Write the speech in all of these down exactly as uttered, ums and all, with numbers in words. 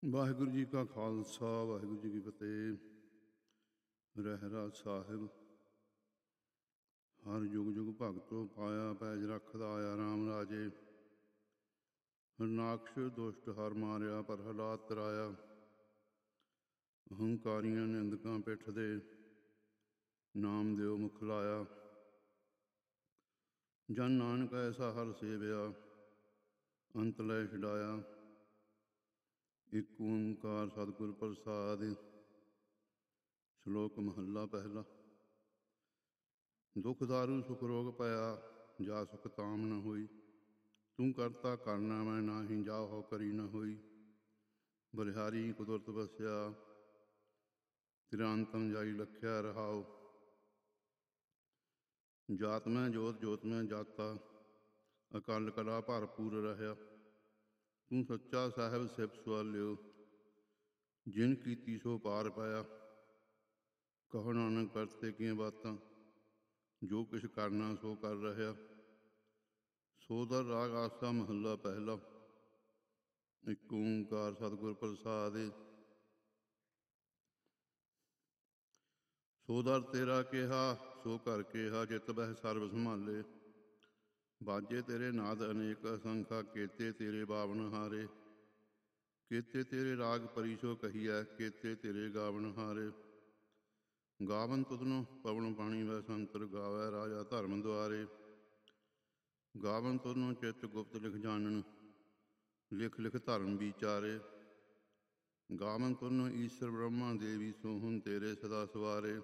ਵਾਹਿਗੁਰੂ ਜੀ ਕਾ ਖਾਲਸਾ ਵਾਹਿਗੁਰੂ ਜੀ ਕੀ ਫਤਿਹ। ਰਹਿਰਾਸ ਸਾਹਿਬ। ਹਰ ਯੁਗ ਯੁਗ ਭਗਤੋ ਪਾਇਆ ਪੈਜ ਰੱਖਦਾ ਆਇਆ ਰਾਮ ਰਾਜੇ। ਹਰਨਾਕਸ਼ ਦੁਸ਼ਟ ਹਰ ਮਾਰਿਆ ਪਰ ਹਾਲਾਤ ਤਰਾਇਆ। ਅਹੰਕਾਰੀਆਂ ਨਿੰਦਕਾਂ ਪਿੱਠ ਦੇ ਨਾਮ ਦਿਓ ਮੁਖ ਲਾਇਆ। ਜਨ ਨਾਨਕ ਐਸਾ ਹਰ ਸੇਵਿਆ ਅੰਤ ਲੈ ਛਡਾਇਆ। ਇੱਕ ਓਂਕਾਰ ਸਤਿਗੁਰ ਪ੍ਰਸਾਦਿ। ਸ਼ਲੋਕ ਮਹੱਲਾ ਪਹਿਲਾ। ਦੁਖ ਦਾਰੂ ਸੁਖ ਰੋਗ ਪਿਆ ਜਾ ਸੁਖ ਤਾਮ ਨ ਹੋਈ। ਤੂੰ ਕਰਤਾ ਕਰਨਾ ਮੈਂ ਨਾਹੀ ਜਾ ਹੋ ਕਰੀ ਨ ਹੋਈ। ਬਲਿਹਾਰੀ ਕੁਦਰਤ ਵਸਿਆ ਤੇਰਾ ਅੰਤਮ ਜਾਈ ਲਖਿਆ ਰਹਾਓ। ਜਾਤ ਮੈਂ ਜੋਤ ਜੋਤ ਮੈਂ ਜਾਤਾ ਅਕਾਲ ਕਲਾ ਭਰਪੂਰ ਰਹਿਆ। ਤੂੰ ਸੱਚਾ ਸਾਹਿਬ ਸਿਫਤ ਸਵਾਲਿਓ ਜਿਨ ਕੀਤੀ ਸੋ ਪਾਰ ਪਾਇਆ। ਕਹੋ ਨਾਨਕ ਕਰਤੇ ਕੀਆਂ ਬਾਤਾਂ ਜੋ ਕੁਛ ਕਰਨਾ ਸੋ ਕਰ ਰਹਿਆ। ਸੋ ਦਰ ਰਾਗ ਆਸਾ ਮਹੱਲਾ ਪਹਿਲਾ। ਇੱਕ ਓਂਕਾਰ ਸਤਿਗੁਰ ਪ੍ਰਸਾਦਿ। ਸੋ ਦਰ ਤੇਰਾ ਕਿਹਾ ਸੋ ਘਰ ਕਿਹਾ ਜਿਤ ਬਹਿ ਸਰਬ ਸੰਭਾਲੇ। ਬਾਜੇ ਤੇਰੇ ਨਾਦ ਅਨੇਕ ਅਸੰਖਾ ਕੇਤੇ ਤੇਰੇ ਬਾਵਨ ਹਾਰੇ। ਕੇਤੇ ਤੇਰੇ ਰਾਗ ਪਰਿਸੋ ਕਹੀਐ ਕੇਤੇ ਤੇਰੇ ਗਾਵਨ ਹਾਰੇ। ਗਾਵਨ ਤੁਧਨੋ ਪਵਨ ਪਾਣੀ ਵੈ ਸੰਤਰ ਗਾਵੈ ਰਾਜਾ ਧਰਮ ਦੁਆਰੇ। ਗਾਵਨ ਤੁਧਨੋ ਚਿੱਤ ਗੁਪਤ ਲਿਖ ਜਾਣਨ ਲਿਖ ਲਿਖ ਧਰਮ ਵਿਚਾਰੇ। ਗਾਵਨ ਤੁਧਨੋ ਈਸ਼ਰ ਬ੍ਰਹਮਾ ਦੇਵੀ ਸੋਹਣ ਤੇਰੇ ਸਦਾ ਸਵਾਰੇ।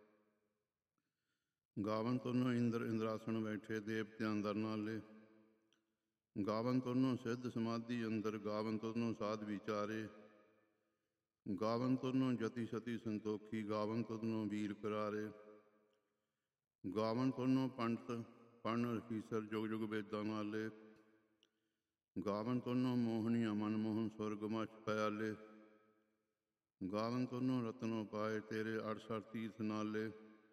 ਗਾਵਨ ਤੁਧਨੋ ਇੰਦਰ ਇੰਦਰਾਸਣ ਬੈਠੇ ਦੇਵਤਿਆਂ ਦਰ ਨਾਲੇ। ਗਾਵਨ ਤੁਧਨੋ ਸਿੱਧ ਸਮਾਧੀ ਅੰਦਰ ਗਾਵਨ ਤੁਧਨੋ ਸਾਧ ਵਿਚਾਰੇ। ਗਾਵਨ ਤੁਧਨੋ ਜਤੀ ਸਤੀ ਸੰਤੋਖੀ ਗਾਵਨ ਤੁਧਨੋ ਵੀਰ ਕਰਾਰੇ। ਗਾਵਨ ਤੁਧਨੋ ਪੰਡਤ ਪੜ੍ਹਨ ਰਖੀਸਰ ਜੁਗ ਜੁਗ ਵੇਦਾਂ ਨਾਲੇ। ਗਾਵਨ ਤੁਧਨੋ ਮੋਹਨੀਆਂ ਮਨਮੋਹਨ ਸੁਰਗ ਮਛ ਪਿਆਲੇ। ਗਾਵਨ ਤੁਧਨੋ ਰਤਨੋ ਪਾਏ ਤੇਰੇ ਅੜਸਠ ਤੀਰਥ ਨਾਲੇ।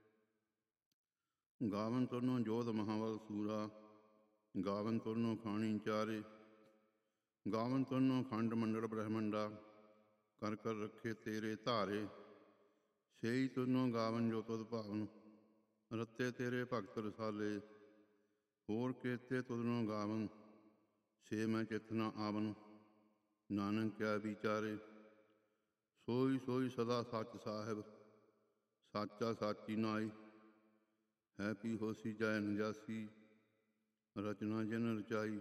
ਗਾਵਨ ਤੁਧਨੋ ਜੋਧ ਮਹਾਬਲ ਸੂਰਾ ਗਾਵਨ ਤੁਧਨੋ ਖਾਣੀ ਚਾਰੇ। ਗਾਵਨ ਤੁਧਨੋ ਖੰਡ ਮੰਡਲ ਬ੍ਰਹਮੰਡਾ ਕਰ ਕਰ ਰੱਖੇ ਤੇਰੇ ਧਾਰੇ। ਸੇਈ ਤੁਧਨੋ ਗਾਵਨ ਜੋ ਤੁਧ ਭਾਵਨ ਰੱਤੇ ਤੇਰੇ ਭਗਤ ਰਸਾਲੇ। ਹੋਰ ਕੇਤੇ ਤੁਧਨੋ ਗਾਵਨ ਸੇ ਮੈਂ ਚਿੱਤ ਨ ਆਵਨ ਨਾਨਕ ਕਿਆ ਵਿਚਾਰੇ। ਸੋਈ ਸੋਈ ਸਦਾ ਸੱਚ ਸਾਹਿਬ ਸਾਚਾ ਸਾਚੀ ਨਾਈ। ਹੈ ਪੀ ਹੋਸੀ ਜੈ ਨਜਾਸੀ ਰਚਨਾ ਜਿਨ ਰਚਾਈ।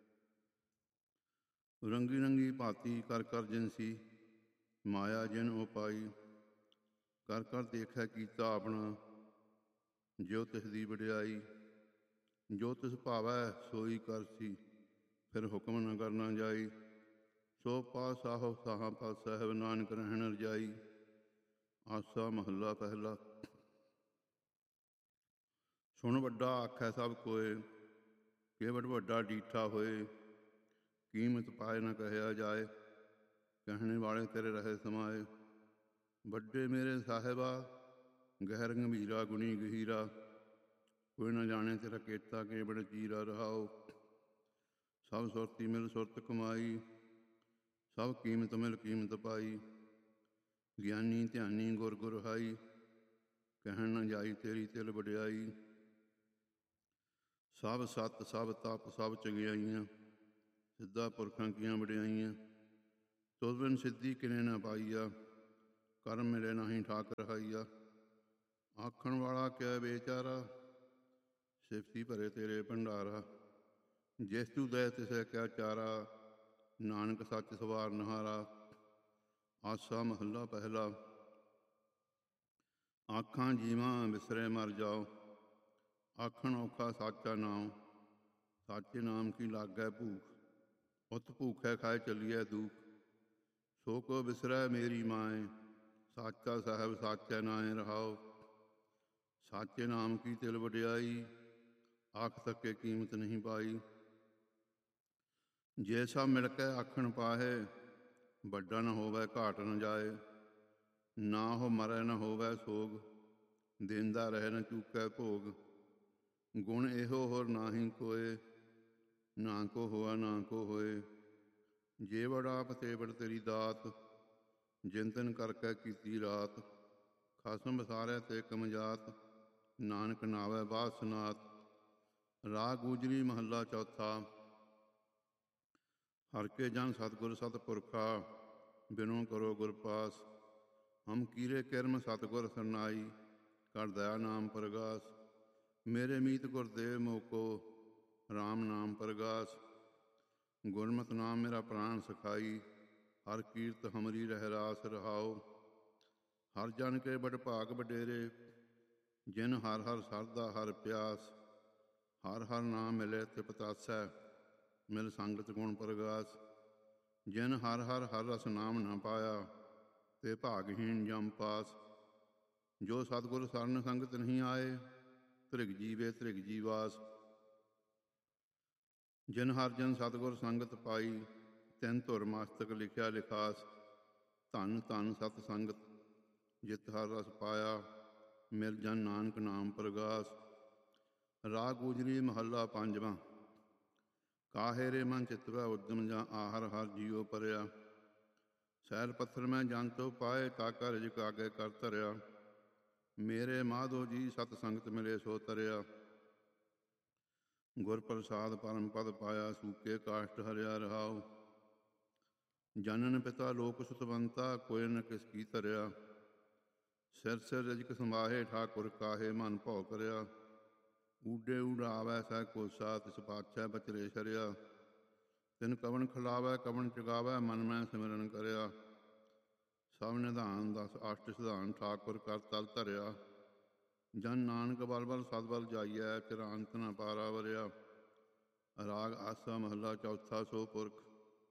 ਰੰਗੀ ਰੰਗੀ ਭਾਤੀ ਕਰ ਕਰ ਜਿਨਸੀ ਮਾਇਆ ਜਿਨ ਉਪਾਈ। ਕਰ ਕਰ ਦੇਖੈ ਕੀਤਾ ਆਪਣਾ ਜਿਉ ਤਿਸ ਦੀ ਵਡਿਆਈ। ਜੋ ਤਿਸ ਭਾਵੈ ਸੋਈ ਕਰਸੀ ਫਿਰ ਹੁਕਮ ਨ ਕਰਨਾ ਜਾਈ। ਸੋ ਪਾਸ ਸਾਹੋ ਸਾਹਾਂ ਪਾਸ ਸਾਹਿਬ ਨਾਨਕ ਰਹਿਣ ਰਜਾਈ। ਆਸਾ ਮਹੱਲਾ ਪਹਿਲਾ। ਸੁਣ ਵੱਡਾ ਆਖੈ ਸਭ ਕੋਇ ਕੇਵਟ ਵੱਡਾ ਡੀਠਾ ਹੋਏ। ਕੀਮਤ ਪਾਏ ਨ ਕਹਿਆ ਜਾਏ ਕਹਿਣੇ ਵਾਲੇ ਤੇਰੇ ਰਹੇ ਸਮਾਏ। ਵੱਡੇ ਮੇਰੇ ਸਾਹਿਬਾ ਗਹਿਰ ਗੰਭੀਰਾ ਗੁਣੀ ਗਹੀਰਾ। ਕੋਈ ਨ ਜਾਣੇ ਤੇਰਾ ਕੇਤਾ ਕੇਵਟ ਚੀਰਾ ਰਹਾਓ। ਸਭ ਸੁਰਤੀ ਮਿਲ ਸੁਰਤ ਕਮਾਈ ਸਭ ਕੀਮਤ ਮਿਲ ਕੀਮਤ ਪਾਈ। ਗਿਆਨੀ ਧਿਆਨੀ ਗੁਰ ਗੁਰ ਹਾਈ ਕਹਿਣ ਨ ਜਾਈ ਤੇਰੀ ਤਿਲ ਵਡਿਆਈ। ਸਭ ਸੱਤ ਸਭ ਤਪ ਸਭ ਚੰਗਿਆਈਆਂ ਸਿੱਧਾ ਪੁਰਖਾਂ ਕੀਆਂ ਵਡਿਆਈਆਂ। ਤੁਧ ਬਿਨ ਸਿੱਧੀ ਕਿਨੇ ਨਾ ਪਾਈਆ ਕਰਮ ਮਿਲੇ ਨਾਹੀਂ ਠਾਕ ਰਹਾਈਆ। ਆਖਣ ਵਾਲਾ ਕਿਆ ਬੇਚਾਰਾ ਸਿਫਤੀ ਭਰੇ ਤੇਰੇ ਭੰਡਾਰਾ। ਜਿਸ ਤੂੰ ਦਇਆ ਤਿਸੈ ਕਿਆ ਚਾਰਾ ਨਾਨਕ ਸੱਚ ਸਵਾਰ ਨਹਾਰਾ। ਆਸਾ ਮਹੱਲਾ ਪਹਿਲਾ। ਆਖਾਂ ਜੀਵਾਂ ਵਿਸਰੇ ਮਰ ਜਾਓ ਆਖਣ ਔਖਾ ਸਾਚਾ ਨਾਉ। ਸਾਚੇ ਨਾਮ ਕੀ ਲਾਗੈ ਭੂਖ ਉਤ ਭੂਖੈ ਖਾਏ ਚੱਲੀਐ ਦੂਖ। ਸੋ ਕੋ ਵਿਸਰੈ ਮੇਰੀ ਮਾਏ ਸਾਚਾ ਸਾਹਿਬ ਸਾਚੈ ਨਾਏ ਰਹਾਓ। ਸਾਚੇ ਨਾਮ ਕੀ ਤਿਲ ਵਡਿਆਈ ਆਖ ਸਕੇ ਕੀਮਤ ਨਹੀਂ ਪਾਈ। ਜੇ ਸਭ ਮਿਲ ਕੇ ਆਖਣ ਪਾਹੇ ਵੱਡਾ ਨ ਹੋਵੈ ਘਾਟ ਨ ਜਾਏ। ਨਾ ਹੋ ਮਰੈ ਨ ਹੋਵੈ ਸੋਗ ਦੇਂਦਾ ਰਹੇ ਨ ਚੂਕੈ ਭੋਗ। ਗੁਣ ਇਹੋ ਹੋਰ ਨਾਹੀਂ ਕੋਇ ਨਾ ਕੋ ਹੋਆ ਨਾ ਕੋ ਹੋਏ। ਜੇਵੜ ਆਪ ਤੇਵੜ ਤੇਰੀ ਦਾਤ, ਜਿਨ ਤਿਨ ਕਰਕੇ ਕੀਤੀ ਰਾਤ। ਖਸਮ ਵਸਾਰਿਆ ਤੇ ਕਮਜਾਤ, ਨਾਨਕ ਨਾਵੈ ਬਾਧ ਸਨਾਤ। ਰਾਗ ਗੁਜਰੀ ਮਹੱਲਾ ਚੌਥਾ। ਹਰਿ ਕੇ ਜਨ ਸਤਿਗੁਰ ਸਤਿਪੁਰਖਾ, ਬਿਨੋ ਕਰੋ ਗੁਰ ਪਾਸ। ਹਮ ਕੀਰੇ ਕਿਰਮ ਸਤਿਗੁਰ ਸਰਨਾਈ, ਕਰ ਦਇਆ ਨਾਮ ਪ੍ਰਗਾਸ। ਮੇਰੇ ਮੀਤ ਗੁਰਦੇਵ ਮੋਕੋ, ਰਾਮ ਨਾਮ ਪ੍ਰਗਾਸ। ਗੁਰਮਤਿ ਨਾਮ ਮੇਰਾ ਪ੍ਰਾਣ ਸਖਾਈ, ਹਰ ਕੀਰਤ ਹਮਰੀ ਰਹਿ ਰਾਸ ਰਹਾਓ। ਹਰ ਜਨ ਕੇ ਬੜ ਭਾਗ ਵਡੇਰੇ, ਜਿਨ ਹਰ ਹਰ ਸਰਦਾ ਹਰ ਪਿਆਸ। ਹਰ ਹਰ ਨਾਮ ਮਿਲੇ ਤ੍ਰਿਪਤਾਸੈ, ਮਿਲ ਸੰਗਤ ਗੁਣ ਪ੍ਰਗਾਸ। ਜਿਨ ਹਰ ਹਰ ਹਰ ਰਸ ਨਾਮ ਨਾ ਪਾਇਆ, ਤੇ ਭਾਗਹੀਣ ਜਮ ਪਾਸ। ਜੋ ਸਤਿਗੁਰ ਸਰਨ ਸੰਗਤ ਨਹੀਂ ਆਏ, ਧ੍ਰਿਗ ਜੀਵੇ ਧ੍ਰਿਗ ਜੀਵਾਸ। ਜਿਨ ਹਰ ਜਨ ਸਤਿਗੁਰ ਸੰਗਤ ਪਾਈ, ਤਿਨ ਧੁਰ ਮਸਤਕ ਲਿਖਿਆ ਲਿਖਾਸ। ਧੰਨ ਧੰਨ ਸਤ ਸੰਗਤ, ਜਿਤ ਹਰ ਰਸ ਪਾਇਆ, ਮਿਲ ਜਨ ਨਾਨਕ ਨਾਮ ਪ੍ਰਗਾਸ। ਰਾਗ ਗੁਜਰੀ ਮਹੱਲਾ ਪੰਜਵਾਂ। ਕਾਹੇ ਰੇ ਮਨ ਚਿਤਵੈ ਉਦਮ, ਜਾਂ ਆਹਰ ਹਰ ਜੀਉ ਪਰਿਆ। ਸੈਲ ਪੱਥਰ ਮੈਂ ਜੰਤੋ ਪਾਏ, ਤਾਕਾ ਰਿਜਕ ਆਗੇ ਕਰ ਧਰਿਆ। ਮੇਰੇ ਮਾਧੋ ਜੀ ਸਤ ਸੰਗਤ ਮਿਲੇ ਸੋ ਤਰਿਆ। ਗੁਰ ਪ੍ਰਸਾਦ ਪਰਮ ਪਦ ਪਾਇਆ, ਸੂਕੇ ਕਾਸ਼ਟ ਹਰਿਆ ਰਹਾਉ। ਜਨਨ ਪਿਤਾ ਲੋਕ ਸੁਤਵੰਤਾ, ਕੋਇ ਨ ਕਿਸ ਕੀ ਧਰਿਆ। ਸਿਰ ਸਿਰ ਰਿਜਕ ਸਮਾਹੇ, ਠਾਕੁਰ ਕਾਹੇ ਮਨ ਭਉ ਕਰਿਆ। ਊਡੇ ਊਡਾਵੈ ਸਹਿ ਕੋਸਾ, ਤਿਸ ਪਾਛੈ ਬਚਰੇ ਸ਼ਰਿਆ। ਤਿਨ ਕਵਣ ਖਿਲਾਵੈ ਕਵਣ ਚਗਾਵੈ, ਮਨ ਮੈਂ ਸਿਮਰਨ ਕਰਿਆ। ਸਭ ਨਿਧਾਨ ਦਸ ਅਸ਼ਟ ਸਿਧਾਨ, ਠਾਕੁਰ ਕਰ ਤਲ ਧਰਿਆ। ਜਨ ਨਾਨਕ ਬਲ ਬਲ ਸਦ ਬਲ ਜਾਈਐ, ਤੇਰਾ ਅੰਤ ਨ ਪਾਰਾ ਵਰਿਆ। ਰਾਗ ਆਸਾ ਮਹੱਲਾ ਚੌਥਾ। ਸੋ ਪੁਰਖ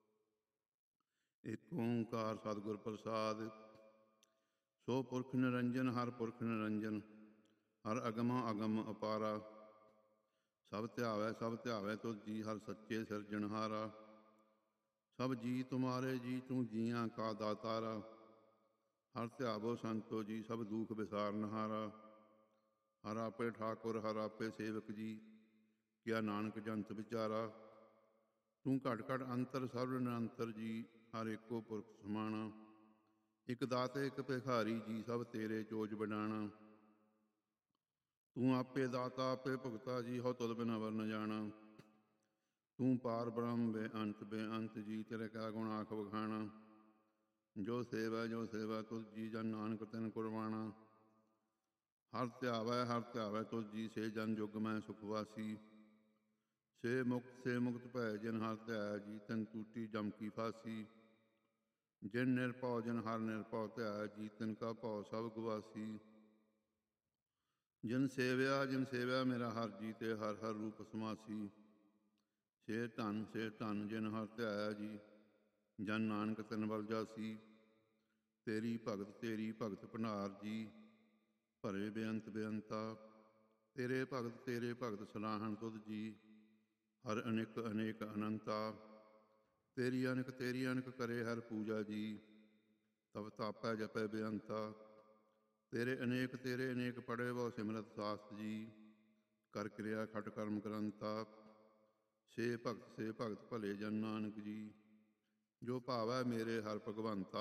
ਏਕ ਓਂਕਾਰ ਸਤਿਗੁਰ ਪ੍ਰਸਾਦਿ। ਸੋ ਪੁਰਖ ਨਿਰੰਜਨ, ਹਰ ਪੁਰਖ ਨਿਰੰਜਨ। ਹਰ ਅਗਮਾ ਅਗਮ ਅਪਾਰਾ। ਸਭ ਧਿਆਵੈ ਸਭ ਧਿਆਵੈ ਤੁਧ ਜੀ, ਹਰ ਸੱਚੇ ਸਿਰਜਣਹਾਰਾ। ਸਭ ਜੀ ਤੁਮਾਰੇ ਜੀ, ਤੂੰ ਜੀਆਂ ਕਾ ਦਾਤਾਰਾ। ਹਰ ਧਿਆਵੋ ਸੰਤੋ ਜੀ, ਸਭ ਦੂਖ ਵਿਸਾਰਨਹਾਰਾ। ਹਰ ਆਪੇ ਠਾਕੁਰ ਹਰ ਆਪੇ ਸੇਵਕ ਜੀ, ਕਿਆ ਨਾਨਕ ਜੰਤ ਵਿਚਾਰਾ। ਤੂੰ ਘਟ ਘਟ ਅੰਤਰ ਸਰਬ ਨਿਰੰਤਰ ਜੀ, ਹਰ ਏਕੋ ਪੁਰਖ ਸਮਾਣਾ। ਇਕ ਦਾਤੇ ਇਕ ਭਿਖਾਰੀ ਜੀ, ਸਭ ਤੇਰੇ ਚੋਜ ਵਡਾਣਾ। ਤੂੰ ਆਪੇ ਦਾਤਾ ਆਪੇ ਭੁਗਤਾ ਜੀ, ਹਉ ਤੁਧ ਬਿਨ ਅਵਰ ਨ ਜਾਣਾ। ਤੂੰ ਪਾਰ ਬ੍ਰਹਮ ਬੇਅੰਤ ਬੇਅੰਤ ਜੀ, ਤੇਰੇ ਕਾ ਗੁਣ ਆਖ ਵਖਾਣਾ। ਜੋ ਸੇਵੈ ਜੋ ਸੇਵੈ ਤੁਧ ਜੀ, ਜਨ ਨਾਨਕ ਤਿਨ ਕੁਰਬਾਣਾ। ਹਰ ਧਿਆਵੈ ਹਰ ਧਿਆਵੈ ਤੁਧ ਜੀ, ਸੇ ਜਨ ਜੁਗ ਮੈਂ ਸੁਖ ਵਾਸੀ। ਸੇ ਮੁਕਤ ਸੇ ਮੁਕਤ ਭੈ, ਜਿਨ ਹਰ ਧਿਆਇਆ ਜੀ, ਤਿਨ ਟੂਟੀ ਜਮ ਕੀ ਫਾਸੀ। ਜਿਨ ਨਿਰਭਉ ਜਿਨ ਹਰ ਨਿਰਭਉ ਧਿਆਇਆ ਜੀ, ਤਿਨ ਕਾ ਭਉ ਸਭ ਗਵਾਸੀ। ਜਿਨ ਸੇਵਿਆ ਜਿਨ ਸੇਵਿਆ ਮੇਰਾ ਹਰ ਜੀ, ਤੇ ਹਰ ਹਰ ਰੂਪ ਸਮਾਸੀ। ਸੇ ਧੰਨ ਸੇ ਧੰਨ ਜਿਨ ਹਰ ਧਿਆਇਆ ਜੀ, ਜਨ ਨਾਨਕ ਤਿਨ ਬਲ ਜਾਸੀ। ਤੇਰੀ ਭਗਤ ਤੇਰੀ ਭਗਤ ਭੰਡਾਰ ਜੀ, ਭਰੇ ਬੇਅੰਤ ਬੇਅੰਤਾ। ਤੇਰੇ ਭਗਤ ਤੇਰੇ ਭਗਤ ਸਲਾਹਣ ਤੁਧ ਜੀ, ਹਰ ਅਨੇਕ ਅਨੇਕ ਅਨੰਤਾ। ਤੇਰੀ ਅਨਕ ਤੇਰੀ ਅਨਕ ਕਰੇ ਹਰ ਪੂਜਾ ਜੀ, ਤਬ ਤਾਪੈ ਜਪੈ ਬੇਅੰਤਾ। ਤੇਰੇ ਅਨੇਕ ਤੇਰੇ ਅਨੇਕ ਪੜ੍ਹੇ ਬਹੁ ਸਿਮਰਤ ਸਾਸਤ ਜੀ, ਕਰ ਕਿਰਿਆ ਖਟ ਕਰਮ ਕਰੰਤਾ। ਸੇ ਭਗਤ ਸੇ ਭਗਤ ਭਲੇ ਜਨ ਨਾਨਕ ਜੀ, ਜੋ ਭਾਵੈ ਮੇਰੇ ਹਰ ਭਗਵੰਤਾ।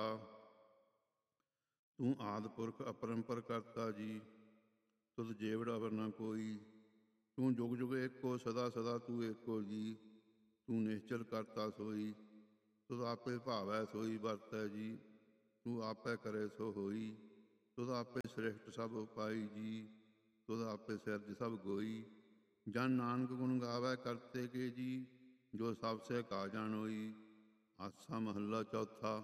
ਤੂੰ ਆਦਿ ਪੁਰਖ ਅਪਰੰਪਰ ਕਰਤਾ ਜੀ, ਤੁਧ ਜੇਵੜ ਅਵਰ ਨ ਕੋਈ। ਤੂੰ ਜੁਗ ਜੁਗ ਏਕੋ ਸਦਾ ਸਦਾ ਤੂੰ ਏਕੋ ਜੀ, ਤੂੰ ਨਿਸ਼ਚਲ ਕਰਤਾ ਸੋਈ। ਤੁਧ ਆਪੇ ਭਾਵੈ ਸੋਈ ਵਰਤੈ ਜੀ, ਤੂੰ ਆਪੇ ਕਰੇ ਸੋ ਹੋਈ। ਤੁਧ ਆਪੇ ਸ੍ਰਿਸ਼ਟ ਸਭ ਉਪਾਈ ਜੀ, ਤੁਧ ਆਪੇ ਸਿਰਜ ਸਭ ਗੋਈ। ਜਨ ਨਾਨਕ ਗੁਣ ਗਾਵੈ ਕਰਤੇ ਕੇ ਜੀ, ਜੋ ਸਭ ਸੇ ਕਾ ਜਾਣੋਈ। ਆਸਾ ਮਹੱਲਾ ਚੌਥਾ।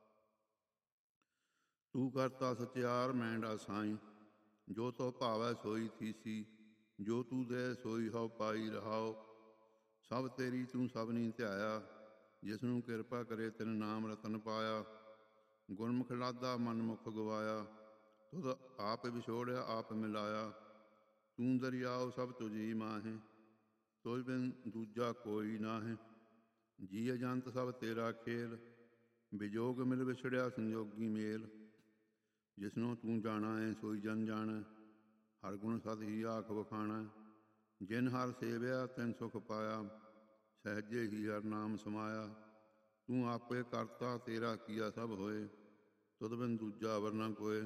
ਤੂੰ ਕਰਤਾ ਸਚਿਆਰ ਮੈਂਡਾ ਸਾਈਂ, ਜੋ ਤੋ ਭਾਵੈ ਸੋਈ ਥੀਸੀ। ਜੋ ਤੂੰ ਦੇ ਸੋਈ ਹਉ ਪਾਈ ਰਹਾਉ। ਸਭ ਤੇਰੀ ਤੂੰ ਸਭਨੀ ਧਿਆਇਆ, ਜਿਸਨੂੰ ਕਿਰਪਾ ਕਰੇ ਤਿਨ ਨਾਮ ਰਤਨ ਪਾਇਆ। ਗੁਰਮੁਖ ਲਾਦਾ ਮਨ ਮੁਖ ਗਵਾਇਆ, ਤੁਧ ਆਪ ਵਿਛੋੜਿਆ ਆਪ ਮਿਲਾਇਆ। ਤੂੰ ਦਰਿਆਉ ਸਭ ਤੁਝੀ ਮਾਹੇ, ਤੁਝ ਬਿਨ ਦੂਜਾ ਕੋਈ ਨਾਹੇ। ਜੀ ਅਜੰਤ ਸਭ ਤੇਰਾ ਖੇਲ, ਵਿਜੋਗ ਮਿਲ ਵਿਛੜਿਆ ਸੰਜੋਗੀ ਮੇਲ। ਜਿਸਨੂੰ ਤੂੰ ਜਾਣਾ ਏ ਸੋਈ ਜਨ ਜਾਣੈ, ਹਰ ਗੁਣ ਸਦ ਹੀ ਆਖ ਵਖਾਣੈ। ਜਿਨ ਹਰ ਸੇਵਿਆ ਤਿਨ ਸੁਖ ਪਾਇਆ, ਸਹਿਜੇ ਹੀ ਹਰ ਨਾਮ ਸਮਾਇਆ। ਤੂੰ ਆਪੇ ਕਰਤਾ ਤੇਰਾ ਕੀਆ ਸਭ ਹੋਏ, ਤੁਧ ਬਿਨ ਦੂਜਾ ਅਵਰ ਨਾ ਕੋਏ।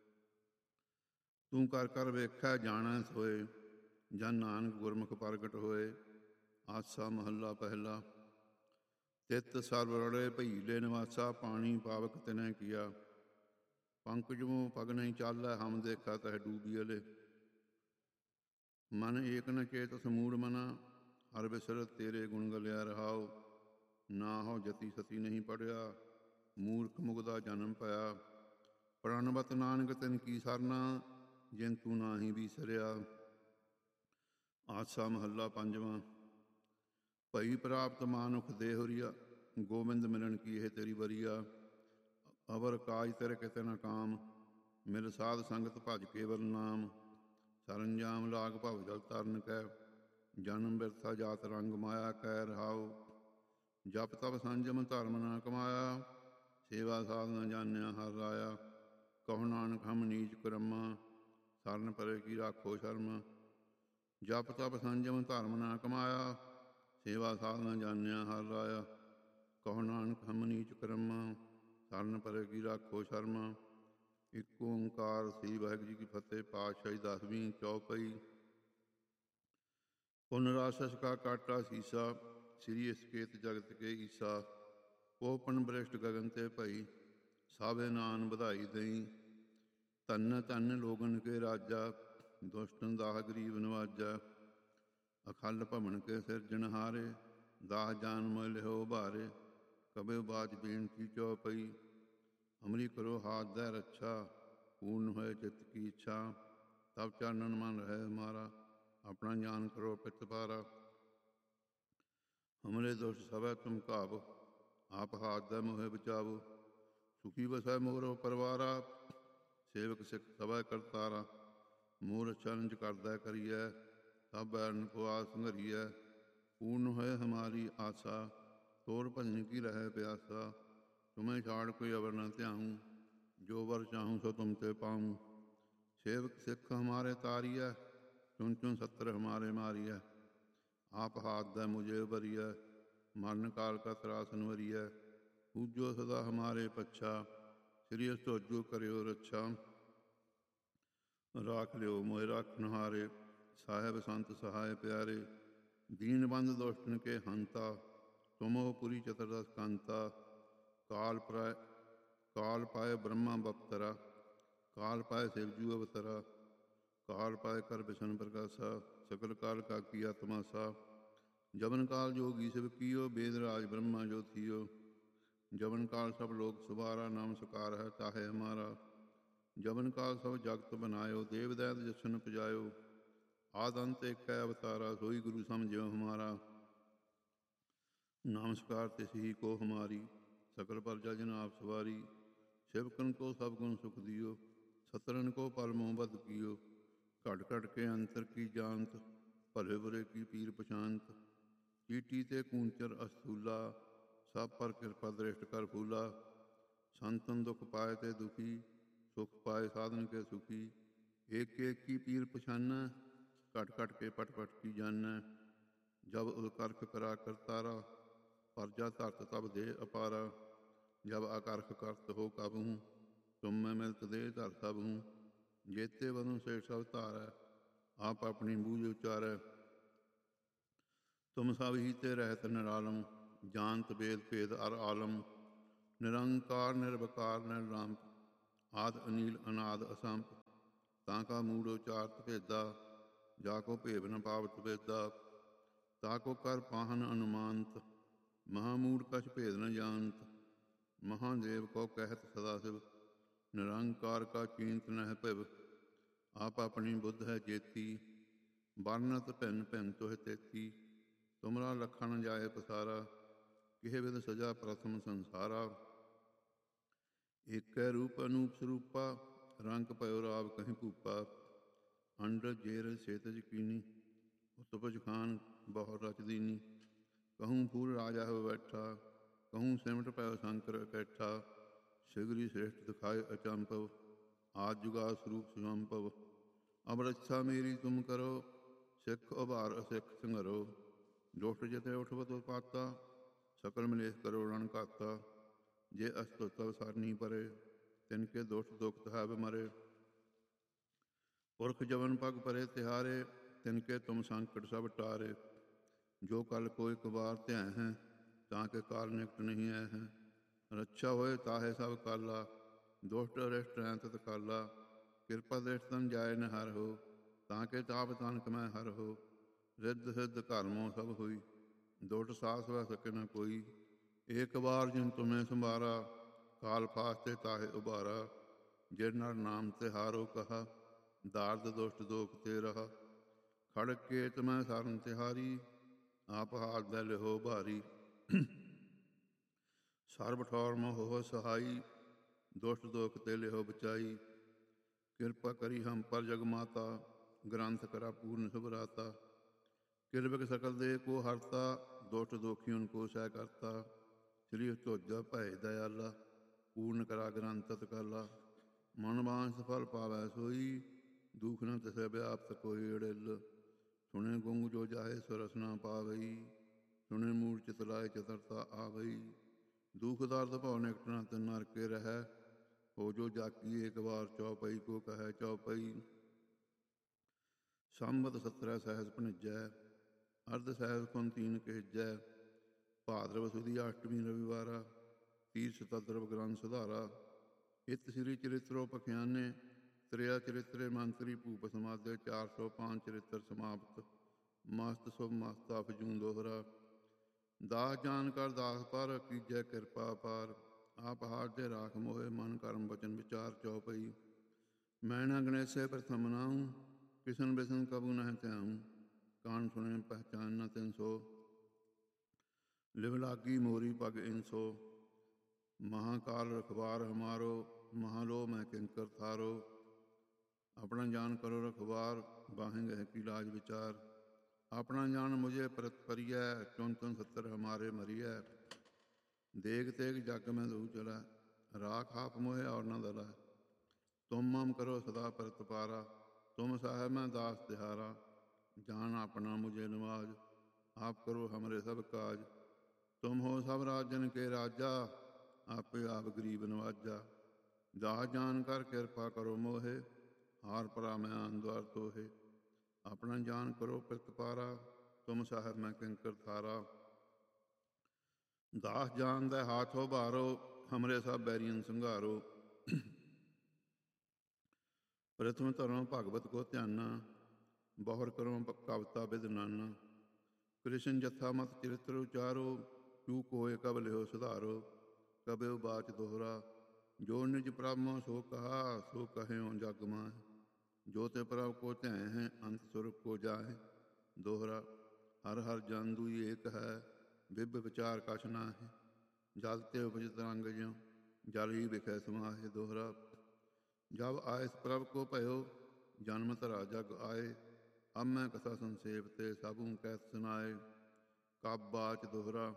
ਤੂੰ ਕਰ ਕਰ ਵੇਖੈ ਜਾਣੈ ਸੋਏ, ਜਨ ਨਾਨਕ ਗੁਰਮੁਖ ਪ੍ਰਗਟ ਹੋਏ। ਆਸਾ ਮਹੱਲਾ ਪਹਿਲਾ। ਤਿਤ ਸਰਬ ਰੜੇ ਭਈਲੇ ਨਿਵਾਸਾ, ਪਾਣੀ ਪਾਵਕ ਤਿਨੈ ਕੀਆ। ਪੰਕਜਮੋ ਪਗ ਨਹੀਂ ਚਾਲੈ, ਹਮ ਦੇਖਾ ਤਹਿ ਡੂਬੀਅਲੇ। ਮਨ ਏਕ ਨ ਚੇਤ ਸਮੂੜ ਮਨਾ, ਹਰ ਬਿਸਰਤ ਤੇਰੇ ਗੁਣ ਗਲਿਆ ਰਹਾਉ। ਨਾ ਹੋ ਜਤੀ ਸਤੀ ਨਹੀਂ ਪੜਿਆ, ਮੂਰਖ ਮੁਗਦਾ ਜਨਮ ਭਇਆ। ਪ੍ਰਣਵਤ ਨਾਨਕ ਤਿਨ ਕੀ ਸਰਨਾ, ਜਿਨ ਤੂੰ ਨਾਹੀ ਬੀਸਰਿਆ। ਆਸਾ ਮਹੱਲਾ ਪੰਜਵਾਂ। ਭਈ ਪ੍ਰਾਪਤ ਮਾਨੁਖ ਦੇਹੁਰੀਆ, ਗੋਬਿੰਦ ਮਿਲਣ ਕੀ ਇਹ ਤੇਰੀ ਬਰੀਆ। ਅਵਰ ਕਾਜ ਤੇਰੇ ਕਿਤੇ ਨ ਕਾਮ, ਮਿਲ ਸਾਧ ਸੰਗਤ ਭਜ ਕੇਵਲ ਨਾਮ। ਸਰੰਜਾਮ ਲਾਗ ਭਵ ਜਲ ਤਰਨ ਕੈ, ਜਨਮ ਬਿਰਥਾ ਜਾਤ ਰੰਗ ਮਾਇਆ ਕੈ ਰਹਾਉ। ਜਪ ਤਪ ਸੰਜਮ ਧਰਮ ਨਾ ਕਮਾਇਆ, ਸੇਵਾ ਸਾਧ ਨ ਜਾਣਿਆ ਹਰ ਰਾਇਆ। ਕਹੋ ਨਾਨਕ ਹਮ ਨੀਚ ਕਰਮਾ, ਸਰਨ ਪਰੇ ਕੀ ਰਾਖੋ ਸ਼ਰਮ। ਜਪ ਤਪ ਸੰਜਮ ਧਰਮ ਨਾ ਕਮਾਇਆ, ਸੇਵਾ ਸਾਧ ਨ ਜਾਣਿਆ ਹਰ ਰਾਇਆ। ਕਹੋ ਨਾਨਕ ਹਮ ਨੀਚ ਕਰਮਾ, ਸਰਨ ਪਰੇ ਕੀ ਰਾਖੋ ਸ਼ਰਮ। ਇੱਕ ਓਂਕਾਰ ਸ੍ਰੀ ਵਾਹਿਗੁਰੂ ਜੀ ਕੀ ਫਤਿਹ। ਪਾਤਸ਼ਾਹੀ ਦਸਵੀਂ ਚੌਪਈ। ਪੁਨਰਾਸਸ ਕਾ ਕਾਟਾ ਸੀਸਾ, ਸ੍ਰੀ ਅਸਕੇਤ ਜਗਤ ਕੇ ਈਸਾ। ਪੋਪਨ ਬ੍ਰਿਸ਼ਟ ਗਗਨ ਤੇ ਭਈ, ਸਾਵੇ ਨਾਨ ਵਧਾਈ ਦਈ। ਧੰਨ ਧੰਨ ਲੋਗਨ ਕੇ ਰਾਜਾ, ਦੁਸ਼ਟਨ ਦਾਹ ਗਰੀਬ ਨਵਾਜਾ। ਅਖਲ ਭਵਨ ਕੇ ਸਿਰਜਣਹਾਰੇ, ਦਾਹ ਜਾਨ ਮੋਇ ਲਿਹੋ ਭਾਰੇ। ਕਬਿ ਬਾਚ ਬੇਨਤੀ ਚੌਪਈ, ਅਮਰੀ ਕਰੋ ਹਾਥ ਦੈ ਰੱਛਾ। ਪੂਰਨ ਹੋਏ ਚਿੱਤ ਕੀ ਇੱਛਾ, ਤਬ ਚਾਨਣ ਮਨ ਰਹੇ ਹਮਾਰਾ। ਆਪਣਾ ਗਿਆਨ ਕਰੋ ਪਿਤ ਪਾਰਾ, ਹਮਰੇ ਦੁਸ਼ਟ ਸਭੈ ਤੁਮ ਘਾਵ। ਆਪ ਹਾਥ ਦੈ ਮੋਹਿ ਬਚਾਵੋ, ਸੁਖੀ ਵਸੈ ਮੋਰੋ ਪਰਵਾਰਾ। ਸੇਵਕ ਸਿੱਖ ਸਭੈ ਕਰਤਾਰਾ, ਮੋਰ ਚਰਨਜ ਕਰਦੈ ਕਰੀਐ। ਸਭ ਬੈਰਨ ਕੋ ਆਸ ਸੰਘਰੀਐ, ਪੂਰਨ ਹੋਏ ਹਮਾਰੀ ਆਸਾ। ਤੋਰ ਭਜਨ ਕੀ ਰਹੈ ਪਿਆਸਾ, ਤੁਮੇ ਛਾੜ ਕੋਈ ਅਵਰ ਨ ਧਿਆਊਂ। ਜੋ ਵਰ ਚਾਹੂੰ ਸੋ ਤੁਮ ਤੇ ਪਾਊਂ। ਸੇਵਕ ਸਿੱਖ ਹਮਾਰੇ ਤਾਰੀਐ, ਚੁਨ ਚੁਨ ਸੱਤਰ ਹਮਾਰੇ ਮਾਰੀਐ। ਆਪ ਹਾਥ ਦੈ ਮੁਝੇ ਉਬਰੀਐ, ਮਰਨ ਕਾਲ ਕਾ ਤਰਾਸਨ ਵਰੀਐ। ਪੂਜੋ ਸਦਾ ਹਮਾਰੇ ਪੱਛਾ, ਸ੍ਰੀ ਅਸਤੋਜੋ ਕਰਿਓ ਰੱਛਾ। ਰਾਖ ਲਿਓ ਮੋਹਿ ਰਾਖਨਹਾਰੇ, ਸਾਹਿਬ ਸੰਤ ਸਹਾਇ ਪਿਆਰੇ। ਦੀਨ ਬੰਧ ਦੁਸ਼ਟਨ ਕੇ ਹੰਤਾ, ਤੁਮੋ ਪੁਰੀ ਚਤੁਰਦਸ ਕੰਤਾ। ਕਾਲ ਪ੍ਰਾਇ ਕਾਲ ਪਾਏ ਬ੍ਰਹਮਾ ਬਪਤਰਾ, ਕਾਲ ਪਾਏ ਸਿਵਜੂ ਅਵਤਰਾ। ਕਾਲ ਪਾਏ ਕਰ ਬਿਸ਼ਨ ਪ੍ਰਕਾਸ਼ਾ, ਸਕਲ ਕਾਲ ਕਾ ਕੀਆ ਤਮਾਸਾ। ਜਬਨ ਕਾਲ ਜੋਗੀ ਸਿਵ ਕੀਓ, ਬੇਦ ਰਾਜ ਬ੍ਰਹਮਾ ਜੋ ਥੀਓ। ਜਬਨ ਕਾਲ ਸਭ ਲੋਕ ਸੁਬਾਰਾ, ਨਾਮ ਸਕਾਰ ਹੈ ਤਾਹੇ ਹਮਾਰਾ। ਜਬਨ ਕਾਲ ਸਭ ਜਗਤ ਬਨਾਇਓ, ਦੇਵ ਦੈਤ ਜਸ਼ਨ ਪਜਾਇਓ। ਆਦ ਅੰਤ ਏਕੈ ਅਵਤਾਰਾ, ਸੋਈ ਗੁਰੂ ਸਮਝਿਓ ਹਮਾਰਾ। ਨਾਮਸਕਾਰ ਤਿਸ ਹੀ ਕੋ ਹਮਾਰੀ, ਸਕਲ ਪਰਜਾ ਜਨ ਆਪ ਸਵਾਰੀ। सेवकन को सब गुण सुख दियो, सतरन को पल मोह बद कियो। घट घट के अंतर की जानत, भले बुरे की पीर पछानत। चीटी ते कूंचर अस्थूला, सब पर कृपा दृष्ट कर फूला। संतन दुख पाए ते दुखी, सुख पाए साधन के सुखी। एक एक की पीर पछाना, घट घट के पट पट की जाना। जब उदकर्ख करा करतारा, परजा धरत तब दे अपारा। जब आकर्ख करत हो कबहूँ, तुम मैं मिलत दे धर सब हूँ। जेते वधों से सब धारै, आप अपनी बूझ उचारै। तुम सब ही ते रहत निरालम, जानत वेद भेद अर आलम। निरंकार निर्विकार निर्लंब, आद अनील अनाद असंप। ताका मूढ़ उचारत भेदा, जाको भेद न पावत वेदा। ताको कर पाहन अनुमानत, महामूढ़ कछ भेद न जानत। महादेव को कहत सदा शिव, निरंकार का चींत नह पिव। आप अपनी बुद्ध है जेती, बरनत भिन्न भिन्न तुह तेती। तुमरा लखा न जाए पसारा, किह विध सजा प्रथम संसारा। एक रूप अनूप स्वरूपा, रंग पयो राव कहीं भूपा। अंडर जेर सेतज कीनी, उत्पज खान बहु रच दीनी। कहूँ फूल राजा हो बैठा, कहूँ सिमट पयो शंकर इकट्ठा। सिगरी श्रेष्ठ दिखाए अचंपव, आज जुगा स्वरूप सुसंभव। अब रक्षा मेरी तुम करो, सिख उभार असिख संघरो। दुष्ट जिते उठवत पाता, ਸਕਲ ਮਲੇਸ਼ ਕਰੋ ਰਣ ਘਾਤਾ। ਜੇ ਅਸਤੁ ਤਵ ਸਰਨੀ ਪਰੇ, ਤਿਨਕੇ ਦੁਸ਼ਟ ਦੁਖ ਤਹੈਬ ਮਰੇ। ਪੁਰਖ ਜਵਨ ਪਗ ਪਰੇ ਤਿਹਾਰੇ, ਤਿਨਕੇ ਤੁਮ ਸੰਕਟ ਸਭ ਟਾਰੇ। ਜੋ ਕਲ ਕੋ ਇਕ ਵਾਰ ਧਿਆਇ ਹੈ, ਤਾਂ ਕੇ ਕਾਲ ਨਿਕਟ ਨਹੀਂ ਆਏ ਹੈ। ਰੱਛਾ ਹੋਏ ਤਾਹੇ ਸਭ ਕਾਲਾ, ਦੁਸ਼ਟ ਅਰਿਸ਼ਟ ਹੈ ਤਤ ਕਾਲਾ। ਕਿਰਪਾ ਦ੍ਰਿਸ਼ਟ ਤਨ ਜਾਏ ਨ ਹਰ ਹੋ, ਤਾਂ ਕੇ ਤਾਪ ਤਨ ਕਮੈ ਹਰ ਹੋ। ਰਿੱਧ ਸਿੱਧ ਘਰਮੋ ਸਭ ਹੋਈ, ਦੁਸ਼ਟ ਸਾਸ ਵੈ ਸਕੇ ਨ ਕੋਈ। ਏਕ ਵਾਰ ਜਿਨ ਤੁਮੇ ਸੰਭਾਰਾ, ਕਾਲ ਫਾਸਤੇ ਤਾਹੇ ਉਬਾਰਾ। ਜਿਨ ਨਰ ਨਾਮ ਤੇ ਹਾਰੋ ਕਹਾ, ਦਾਰਦ ਦੁਸ਼ਟ ਦੋਖ ਤੇ ਰਹਾ। ਖੜਗ ਕੇਤ ਮੈਂ ਸਰਨ ਤਿਹਾਰੀ, ਆਪ ਹਾਥ ਦੈ ਲਿਹੋ ਭਾਰੀ। ਸਰਬ ਠੌਰ ਮੋਹ ਹੋਵ ਸਹਾਈ, ਦੁਸ਼ਟ ਦੋਖ ਤੇ ਲਿਹੋ ਬਚਾਈ। ਕਿਰਪਾ ਕਰੀ ਹਮ ਪਰ ਜਗ ਮਾਤਾ, ਗ੍ਰੰਥ ਕਰਾ ਪੂਰਨ ਸੁਭਰਾਤਾ। ਕਿਰਪਕ ਸਕਲ ਦੇ ਕੋ ਹਰਤਾ, ਦੁਸ਼ਟ ਦੋਖੀਓਨ ਕੋ ਸਹਿ ਕਰਤਾ। ਸ੍ਰੀ ਧੋਜਾ ਭੈ ਦਇਆਲਾ, ਪੂਰਨ ਕਰਾ ਗ੍ਰੰਥ ਤਤਕਾਲਾ। ਮਨ ਬਾਂਸ ਫਲ ਪਾਵੈ ਸੋਈ, ਦੁਖ ਨ ਤਿਸੈ ਵਿਆਪਤ ਕੋਈ ਅੜਿਲ। ਸੁਣੇ ਗੁੰਗ ਜੋ ਜਾਹੇ ਸੋ ਰਸ ਨਾ ਪਾਵਈ, ਸੁਣੇ ਮੂੜ ਚਿਤ ਲਾਏ ਚਤੁਰਤਾ ਆਵਈ। ਦੁਖ ਦਰਦ ਭਉ ਨਿਕਟ ਨ ਤਿਨ ਨਰ ਕੇ ਰਹੈ, ਹੋ ਜੋ ਜਾਕੀ ਏਕ ਵਾਰ ਚਉਪਈ ਕੋ ਕਹੈ ਚਉਪਈ। ਸੰਬਤ ਸਤਰੈ ਸਹਿਸ ਭਣਿਜੈ, ਅਰਧ ਸਹਿਸ ਕੁਨ ਤੀਨ ਕਹਿਜੈ। ਭਾਦਰਵ ਸੁਦੀ ਅਸ਼ਟਮੀ ਰਵਿਵਾਰਾ, ਤੀਰਥ ਤਦਰਵ ਗ੍ਰੰਥ ਸੁਧਾਰਾ। ਇਤ ਸ੍ਰੀ ਚਰਿਤ੍ਰੋ ਪਖਿਆਨੇ, ਤ੍ਰਿਆ ਚਰਿਤਰੇ ਮੰਤਰੀ ਭੂਪ ਸਮਾਦੇ। ਚਾਰ ਸੌ ਪੰਜ ਚਰਿਤ੍ਰ ਸਮਾਪਤ, ਮਸਤ ਸੁਭ ਮਸਤ ਅਪਜੂੰ ਦੋਹਰਾ। ਦਾਸ ਜਾਨ ਕਰ ਦਾਸ ਪਰ, ਕੀਜੈ ਕਿਰਪਾ ਅਪਾਰ। ਆਪ ਹਾਥ ਦੇ ਰਾਖ ਮੋਹੇ, ਮਨ ਕਰਮ ਬਚਨ ਵਿਚਾਰ ਚਉਪਈ। ਮੈਂ ਨ ਗਣੇਸੈ ਪ੍ਰਥਮ ਨਾਉ, ਕਿਸਨ ਬਿਸਨ ਕਬੂ ਨਹਿ ਧਿਆਉ। ਕਾਨ ਸੁਣੇ ਪਹਿਚਾਨ ਨ ਤਿਨ ਸੋ, ਲਿਵ ਲਾਗੀ ਮੋਰੀ ਪਗ ਇਨ ਸੋ। ਮਹਾਕਾਲ ਰਖਵਾਰ ਹਮਾਰੋ, ਮਹਾਲੋ ਮੈਂ ਕਿੰਕਰ ਥਾਰੋ। ਆਪਣਾ ਜਾਨ ਕਰੋ ਰਖਵਾਰ, ਬਾਹੇ ਗਹਿ ਕੀ ਲਾਜ ਵਿਚਾਰ। ਆਪਣਾ ਜਾਨ ਮੁਝੇ ਪ੍ਰਤ ਪਰੀਐ, ਚੁਨ ਚੁਨ ਸੱਤਰ ਹਮਾਰੇ ਮਰੀਐ। ਦੇਗ ਤੇਗ ਜਗ ਮੈਂ ਦਹੂ ਚਲੈ, ਰਾਖ ਆਪ ਮੋਹੇ ਔਰ ਨ ਦਲੈ। ਤੁਮ ਮਮ ਕਰੋ ਸਦਾ ਪ੍ਰਤਪਾਰਾ, ਤੁਮ ਸਾਹਿਬ ਮੈਂ ਦਾਸ ਤਿਹਾਰਾ। ਜਾਨ ਆਪਣਾ ਮੁਝੇ ਨਵਾਜ, ਆਪ ਕਰੋ ਹਮਰੇ ਸਭ ਕਾਜ। ਤੁਮ ਹੋ ਸਭ ਰਾਜਨ ਕੇ ਰਾਜਾ, ਆਪੇ ਆਪ ਗਰੀਬ ਨਵਾਜਾ। ਦਾਸ ਜਾਨ ਕਰ ਕਿਰਪਾ ਕਰੋ ਮੋਹੇ, ਹਾਰ ਭਰਾ ਮੈਂ ਆਨ ਦੁਆਰ ਤੋਹੇ। ਆਪਣਾ ਜਾਨ ਕਰੋ ਪ੍ਰਤਪਾਰਾ, ਤੁਮ ਸਾਹਿਬ ਮੈਂ ਕਿੰਕਰ ਥਾਰਾ। ਦਾਸ ਜਾਨ ਦੈ ਹਾਥੋ ਭਾਰੋ, ਹਮਰੇ ਸਭ ਬੈਰੀਅਨ ਸੰਘਾਰੋ। ਪ੍ਰਥਮ ਧਰਮ ਭਗਵਤ ਕੋ ਧਿਆਨਾ, ਬਹੁਰ ਕਰੋ ਕਵਤਾ ਬਿਦ ਨਾਨਾ। ਕ੍ਰਿਸ਼ਨ ਜਥਾ ਮਤ ਚਰਿਤ੍ਰ ਉਚਾਰੋ, ਚੂਕ ਹੋਏ ਕਬ ਲਿਓ ਸੁਧਾਰੋ। ਕਬਿਉ ਬਾਚ ਦੋਹਰਾ, ਜੋ ਨਿਜ ਪ੍ਰਭ ਮੋ ਸੋ ਕਹਾ, ਸੋ ਕਹਿਓ ਜਗ ਮਾਹਿ। ਜੋ ਤੇ ਪ੍ਰਭ ਕੋ ਧਿਆਇ ਹੈ, ਅੰਤ ਸੁਰਗ ਕੋ ਜਾਹਿ। ਦੋਹਰਾ ਹਰ ਹਰ ਜਨ ਦੁਈ ਏਕ ਹੈ, ਬਿਬ ਵਿਚਾਰ ਕਛ ਨਾਹਿ। ਜਲ ਤੇ ਉਪਜ ਤਰੰਗ ਜਿਉ, ਜਲ ਹੀ ਵਿਖੈ ਸਮਾਹਿ। ਦੋਹਰਾ ਜਬ ਆਇਸ ਪ੍ਰਭ ਕੋ ਭਇਓ, ਜਨਮ ਧਰਾ ਜਗ ਆਏ। ਅਬ ਮੈਂ ਕਥਾ ਸੰਸੇਪ ਤੇ, ਸਭੂ ਕਹਿਤ ਸੁਨਾਏ। ਕਬ ਬਾਚ ਦੋਹਰਾ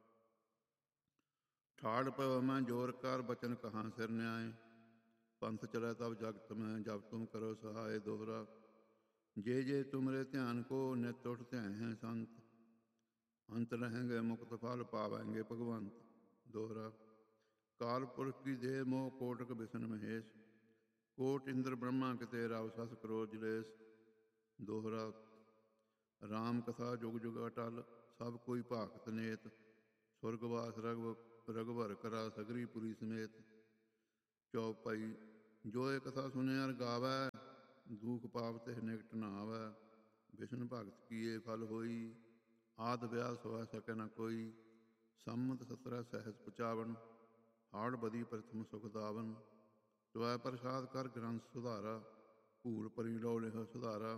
ਠਾੜ ਪਇਓ ਮੈਂ ਜੋਰ ਕਰ, ਬਚਨ ਕਹਾਂ ਸਿਰ ਨਿਆਏ। ਪੰਥ ਚਲੈ ਤਬ ਜਗਤ ਮੈਂ, ਜਬ ਤੁਮ ਕਰੋ ਸਹਾਏ। ਦੋਹਰਾ ਜੇ ਜੇ ਤੁਮਰੇ ਧਿਆਨ ਕੋ, ਨਿਤ ਉਠ ਧਿਆਏ ਹੈ ਸੰਤ। ਅੰਤ ਰਹੇਂਗੇ ਮੁਕਤ ਫਲ, ਪਾਵੈਂਗੇ ਭਗਵੰਤ। ਦੋਹਰਾ ਕਾਲ ਪੁਰਖ ਕੀ ਦੇਹ ਮੋਹ, ਕੋਟਕ ਬਿਸ਼ਨ ਮਹੇਸ਼। ਕੋਟ ਇੰਦਰ ਬ੍ਰਹਮਾ ਕਿਤੇ, ਰਵ ਸਸ ਕਰੋੜ ਜਲੇਸ਼। ਦੋਹਰਾ ਰਾਮ ਕਥਾ ਜੁਗ ਜੁਗ ਅਟਲ, ਸਭ ਕੋਈ ਭਾਖਤ ਨੇਤ। ਸੁਰਗਵਾਸ ਰਘੁ ਰਘੁਵਰ ਕਰਾ, ਸਗਰੀ ਪੁਰੀ ਸਮੇਤ। ਚਉਪਈ ਜੋ ਇਹ ਕਥਾ ਸੁਨੇ ਅਰ ਗਾਵੈ, ਦੂਖ ਪਾਪ ਤਿਹ ਨਿਕਟ ਨ ਆਵੈ। ਵਿਸ਼ਨ ਭਗਤ ਕੀਏ ਫਲ ਹੋਈ, ਆਦ ਵਿਆਸ ਹੋਇ ਸਕੈ ਨ ਕੋਈ। ਸੰਮਤ ਸਤਰੈ ਸਹਿਸ ਪਚਾਵਨ, ਹਾੜ ਬਦੀ ਪ੍ਰਥਮ ਸੁਖ ਦਾਵਨ। ਤੁਐ ਪ੍ਰਸਾਦ ਕਰ ਗ੍ਰੰਥ ਸੁਧਾਰਾ, ਭੂਲ ਭਰੀ ਲਉ ਲਿਖ ਸੁਧਾਰਾ।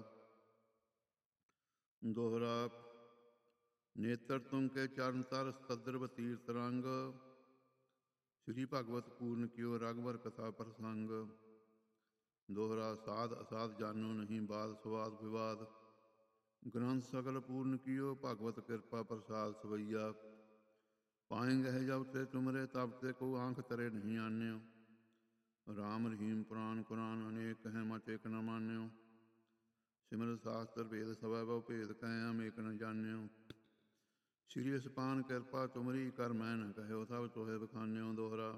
ਦੋਹਰਾ ਨੇਤਰ ਤੁਮ ਕੇ ਚਰਨ ਤਰ, ਤਦਰਵ ਤੀਰਥ ਰੰਗ। ਸ੍ਰੀ ਭਗਵਤ ਪੂਰਨ ਕਿਓ, ਰਘੁਵਰ ਕਥਾ ਪ੍ਰਸੰਗ। ਦੋਹਰਾ ਸਾਧ ਅਸਾਧ ਜਾਨੋ ਨਹੀਂ, ਬਾਦ ਸਵਾਦ ਵਿਵਾਦ। ਗ੍ਰੰਥ ਸਗਲ ਪੂਰਨ ਕੀਓ, ਭਗਵਤ ਕਿਰਪਾ ਪ੍ਰਸਾਦ ਸਵਈਆ। ਪਾਏਂ ਗਹਿ ਜਬ ਤੇ ਤੁਮਰੇ, ਤਬ ਤੇ ਕੋ ਆਂਖ ਤਰੇ ਨਹੀਂ ਆਨਿਓ। ਰਾਮ ਰਹੀਮ ਪੁਰਾਨ ਕੁਰਾਨ, ਅਨੇਕ ਕਹੈ ਮਤ ਏਕ ਨ ਮਾਨਿਓ। ਸਿਮਰਤ ਸਾਸਤਰ ਵੇਦ ਸਵੈ, ਬਹੁ ਭੇਦ ਕਹੈ ਹਮ ਏਕ ਨ ਜਾਣਿਓ। ਸ੍ਰੀ ਅਸਪਾਨ ਕਿਰਪਾ ਤੁਮਰੀ ਕਰ ਮੈਂ ਨ ਕਹਿਓ, ਸਭ ਤੋਹੇ ਬਖਾਨਿਓ ਦੋਹਰਾ।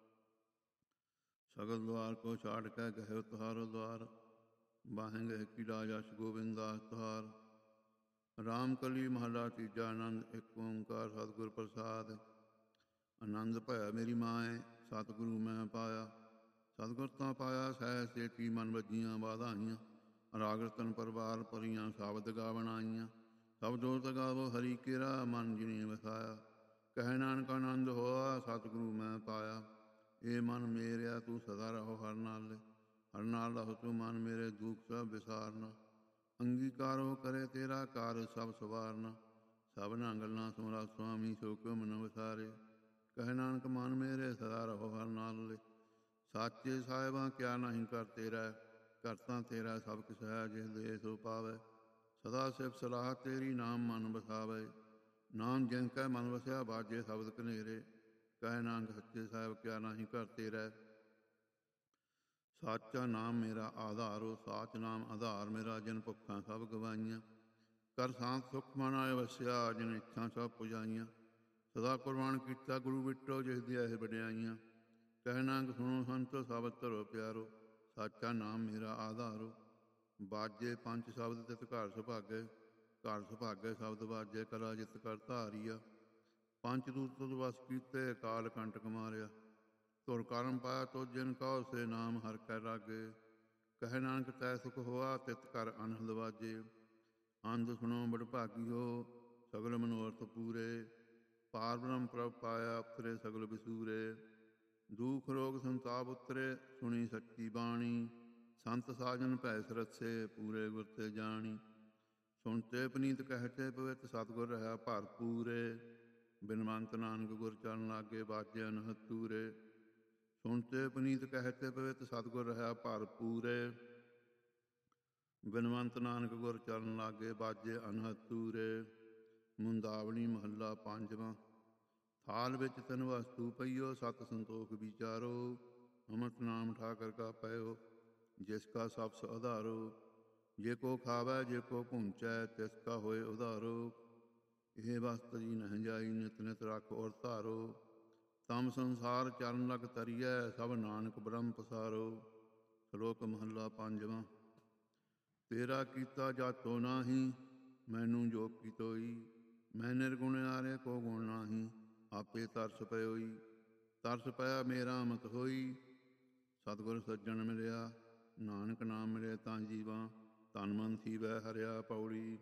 ਸਗਲ ਦੁਆਰ ਕੋ ਛਾੜ ਕੇ ਕਹਿਓ ਤੁਹਾਰੋ ਦੁਆਰ, ਬਾਹੇਂਗੇ ਕੀ ਰਾਜਸ ਗੋਬਿੰਦਾਸ ਤੁਹਾਰ। ਰਾਮ ਕਲੀ ਮਹੱਲਾ ਤੀਜਾ। ਆਨੰਦ ਇੱਕ ਓੰਕਾਰ ਸਤਿਗੁਰ ਪ੍ਰਸਾਦ। ਆਨੰਦ ਭਇਆ ਮੇਰੀ ਮਾਏ, ਸਤਿਗੁਰੂ ਮੈਂ ਪਾਇਆ। ਸਤਿਗੁਰ ਤਾਂ ਪਾਇਆ ਸਹਿ ਸੇਤੀ, ਮਨ ਵੱਜੀਆਂ ਵਾਧਾਈਆਂ। ਰਾਗ ਰਤਨ ਪਰਵਾਰ ਭਰੀਆਂ, ਸ਼ਬਦ ਗਾਵਣ ਆਈਆਂ। ਸਭ ਜੋਤ ਗਾਵੋ ਹਰੀ ਕੇਰਾ, ਮਨ ਜਿਨੀ ਵਸਾਇਆ। ਕਹਿ ਨਾਨਕ ਆਨੰਦ ਹੋਆ, ਸਤਿਗੁਰੂ ਮੈਂ ਪਾਇਆ। ਏ ਮਨ ਮੇਰਿਆ ਤੂੰ ਸਦਾ ਰਹੋ ਹਰ ਨਾਲੇ, ਹਰ ਨਾਲ ਰਹੋ ਤੂੰ ਮਨ ਮੇਰੇ, ਦੁਖ ਸਭ ਵਿਸਾਰਨਾ। ਅੰਗੀਕਾਰੋ ਕਰੇ ਤੇਰਾ ਕਾਰਜ ਸਭ ਸਵਾਰਨਾ। ਸਭਨਾ ਗੱਲਾਂ ਸੁਮਰਾ ਸੁਆਮੀ, ਸੋ ਕਿਉ ਮਨ ਵਿਸਾਰੇ। ਕਹਿ ਨਾਨਕ ਮਨ ਮੇਰੇ ਸਦਾ ਰਹੋ ਹਰ ਨਾਲੇ। ਸਾਚੇ ਸਾਹਿਬਾਂ ਕਿਆ ਨਹੀਂ ਕਰ ਤੇਰਾ, ਕਰਤਾ ਤੇਰਾ ਸਭ ਕਿਸ ਹੈ। ਜਿਸ ਦੇ ਸੋ ਪਾਵੈ, ਸਦਾ ਸਿਫਤ ਸਲਾਹ ਤੇਰੀ, ਨਾਮ ਮਨ ਵਸਾਵੈ। ਨਾਮ ਜਿਨ ਕੈ ਮਨ ਵਸਿਆ, ਬਾਜੇ ਸ਼ਬਦ ਕਨੇਰੇ। ਕਹਿ ਨਾਨਕ ਸੱਚੇ ਸਾਹਿਬ ਕਿਆ ਨਹੀਂ ਕਰ ਤੇਰਾ। ਸਾਚਾ ਨਾਮ ਮੇਰਾ ਆਧਾਰੋ, ਸਾਚ ਨਾਮ ਆਧਾਰ ਮੇਰਾ। ਜਿਨ ਭੁੱਖਾਂ ਸਭ ਗਵਾਈਆਂ, ਕਰ ਸਾਂਤ ਸੁਖ ਮਨ ਆਏ ਵਸਿਆ। ਜਿਨ ਇੱਛਾ ਸਭ ਪੁਜਾਈਆਂ, ਸਦਾ ਕੁਰਬਾਨ ਕੀਤਾ ਗੁਰੂ ਵਿਟੋ। ਜਿਸ ਦੀਆਂ ਇਹ ਵਡਿਆਈਆਂ, ਕਹਿ ਨਾਨਕ ਸੁਣੋ ਸੰਤੋ, ਸਬਦ ਧਰੋ ਪਿਆਰੋ। ਸਾਚਾ ਨਾਮ ਮੇਰਾ ਆਧਾਰੋ, ਬਾਜੇ ਪੰਜ ਸ਼ਬਦ ਤਿਤ ਘਰ ਸੁਭਾਗੇ। ਘਰ ਸੁਭਾਗੇ ਸ਼ਬਦ ਬਾਜੇ, ਕਲਾ ਜਿਤ ਕਰ ਧਾਰੀਆ। ਪੰਜ ਦੂਤ ਤੁਧ ਵਸ ਕੀਤੇ, ਕਾਲ ਕੰਟਕ ਮਾਰਿਆ। ਧੁਰ ਕਰਮ ਪਾਇਆ ਤੁਧ ਜਿਨ ਕਉ, ਸੇ ਨਾਮ ਹਰਿ ਕੈ ਲਾਗੇ। ਕਹਿ ਨਾਨਕ ਤੈ ਸੁਖ ਹੋਆ, ਤਿਤ ਕਰ ਅਨਹਦ ਵਾਜੇ। ਅੰਧ ਸੁਣੋ ਬੜ ਭਾਗੀਓ, ਸਗਲ ਮਨੋਰਥ ਪੂਰੇ। ਪਾਰ ਬ੍ਰਹਮ ਪ੍ਰਭ ਪਾਇਆ, ਉਤਰੇ ਸਗਲ ਵਿਸੂਰੇ। ਦੁਖ ਰੋਗ ਸੰਤਾਪ ਉਤਰੇ, ਸੁਣੀ ਸੱਚੀ ਬਾਣੀ। ਸੰਤ ਸਾਜਨ ਭੈ ਸਰੱਸੇ, ਪੂਰੇ ਗੁਰ ਤੇ ਜਾਣੀ। ਸੁਣਤੇ ਪਨੀਤ ਕਹਿਤੇ ਪਵਿੱਤ, ਸਤਿਗੁਰ ਰਹਾ ਭਰਪੂਰੇ। ਬਿਨਵੰਤ ਨਾਨਕ ਗੁਰ ਚਰਨ ਲਾਗੇ, ਬਾਜੇ ਅਨਹਦ ਤੂਰੇ। ਸੁਣਤੇ ਪਨੀਤ ਕਹਿਤੇ ਪਵਿੱਤ, ਸਤਿਗੁਰ ਰਹਾ ਭਰਪੂਰੇ। ਬਿਨਵੰਤ ਨਾਨਕ ਗੁਰ ਚਰਨ ਲਾਗੇ, ਬਾਜੇ ਅਨਹਦ ਤੂਰੇ। ਮੁੰਦਾਵਣੀ ਮਹੱਲਾ ਪੰਜਵਾਂ। ਥਾਲ ਵਿੱਚ ਤਿੰਨ ਵਸਤੂ ਪਈਓ, ਸਤ ਸੰਤੋਖ ਵਿਚਾਰੋ। ਅੰਮ੍ਰਿਤ ਨਾਮ ਠਾਕਰ ਕਾ ਪਇਓ, ਜਿਸ ਕਾ ਸਭ ਸ ਆਧਾਰੋ। ਜੇ ਕੋ ਖਾਵੈ ਜੇ ਕੋ ਭੁੰਚੈ, ਤਿਸ ਕਾ ਹੋਏ ਉਧਾਰੋ। ਇਹ ਵਸਤ ਜੀ ਨਹਿ ਜਾਈ, ਨਿਤ ਨਿਤ ਰੱਖ ਔਰ ਧਾਰੋ। ਤਮ ਸੰਸਾਰ ਚਰਨ ਲਗ ਤਰੀਐ, ਸਭ ਨਾਨਕ ਬ੍ਰਹਮ ਪਸਾਰੋ। ਸ਼ਲੋਕ ਮਹੱਲਾ ਪੰਜਵਾਂ। ਤੇਰਾ ਕੀਤਾ ਜਾਤੋ ਨਾਹੀ, ਮੈਨੂੰ ਜੋ ਕੀ ਤੋਈ। ਮੈਂ ਨਿਰਗੁਣ ਆਰੇ ਕੋ ਗੁਣ ਨਾਹੀ, ਆਪੇ ਤਰਸ ਪਇਓਈ। ਤਰਸ ਪਿਆ ਮੇਰਾ ਮਤ ਹੋਈ, ਸਤਿਗੁਰ ਸੱਜਣ ਮਿਲਿਆ। ਨਾਨਕ ਨਾਮ ਮਿਲੇ ਤਾਂ ਜੀਵਾਂ, ਤਨ ਮਨ ਥੀਵੈ ਹਰਿਆ ਪੌੜੀ।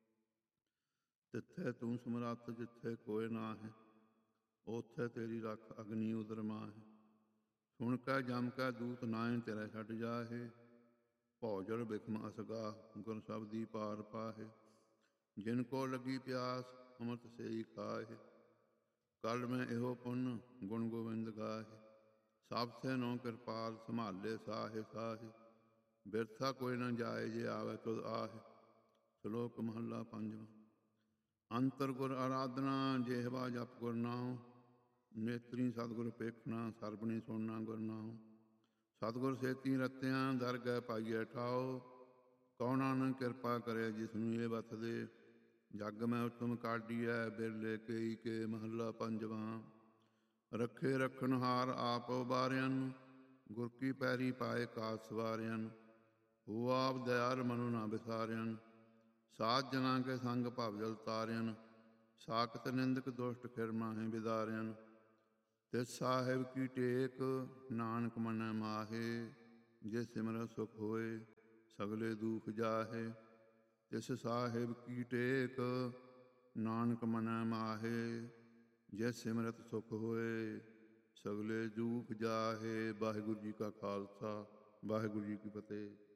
ਤਿੱਥੇ ਤੂੰ ਸਮਰੱਥ, ਜਿੱਥੇ ਕੋਇ ਨਾਹਿ। ਓਥੇ ਤੇਰੀ ਰਖ ਅਗਨੀ ਉਦਰ ਮਾਹਿ। ਸੁਣ ਕੈ ਜਮ ਕੈ ਦੂਤ, ਨਾਇ ਤੇਰੇ ਛੱਡ ਜਾਹੇ। ਭਉ ਜਲ ਬਿਖਮ ਅਸਗਾ, ਗੁਰ ਸ਼ਬਦੀ ਪਾਰ ਪਾਹੇ। ਜਿਨ ਕੋ ਲੱਗੀ ਪਿਆਸ, ਅੰਮ੍ਰਿਤ ਸੇਈ ਖਾਹੇ। ਕਲ ਮੈਂ ਇਹੋ ਪੁੰਨ, ਗੁਣ ਗੋਬਿੰਦ ਗਾਹੇ। ਸਭ ਸੇ ਨੋ ਕਿਰਪਾਲ, ਸੰਭਾਲੇ ਸਾਹੇ ਸਾਹੇ। ਬਿਰਥਾ ਕੋਈ ਨ ਜਾਏ, ਜੇ ਆਵੇ ਤੁਧ ਆਹੇ। ਸ਼ਲੋਕ ਮਹੱਲਾ ਪੰਜਵਾਂ। ਅੰਤਰ ਗੁਰ ਆਰਾਧਨਾ, ਜਿਹਵਾ ਜਪ ਗੁਰ ਨਾਉ। ਨੇਤਰੀ ਸਤਿਗੁਰ ਪੇਖਣਾ, ਸਰਬਣੀ ਸੁਣਨਾ ਗੁਰ ਨਾਉ। ਸਤਿਗੁਰ ਸੇਤੀ ਰਤਿਆਂ, ਦਰ ਗਹਿ ਪਾਈਐ ਠਾਉ। ਕਉ ਨਾਨਕ ਕਿਰਪਾ ਕਰੇ, ਜਿਸਨੂੰ ਇਹ ਵਸ ਦੇ। ਜਗ ਮੈਂ ਉਤਮ ਕਾਢੀਐ, ਬਿਰਲੇ ਕੇਈ ਕੇ। ਮਹੱਲਾ ਪੰਜਵਾਂ। ਰੱਖੇ ਰੱਖਣਹਾਰ ਆਪ ਉਬਾਰਿਆਨ, ਗੁਰ ਕੀ ਪੈਰੀ ਪਾਏ ਕਾਜ ਸਵਾਰਿਆਨ। ਹੋ ਆਪ ਦਇਆਲ ਮਨੁ ਨਾ ਵਿਸਾਰਿਆਨ, ਸਾਧ ਜਨਾਂ ਕੇ ਸੰਗ ਭਵ ਜਲ ਤਾਰਿਆਨ। ਸਾਖਤ ਨਿੰਦਕ ਦੁਸ਼ਟ ਖਿਰ ਮਾਹੇ ਬਿਦਾਰਿਆਨ। ਤਿਸ ਸਾਹਿਬ ਕੀ ਟੇਕ, ਨਾਨਕ ਮੰਨੈ ਮਾਹੇ। ਜੇ ਸਿਮਰਤ ਸੁਖ ਹੋਏ, ਸਗਲੇ ਦੁਖ ਜਾਹੇ। ਤਿਸ ਸਾਹਿਬ ਕੀ ਟੇਕ, ਨਾਨਕ ਮੰਨੈ ਮਾਹੇ। ਜੇ ਸਿਮਰਤ ਸੁਖ ਹੋਏ, ਸਗਲੇ ਦੁਖ ਜਾਹੇ। ਵਾਹਿਗੁਰੂ ਜੀ ਕਾ ਖਾਲਸਾ, ਵਾਹਿਗੁਰੂ ਜੀ ਕੀ ਫਤਿਹ।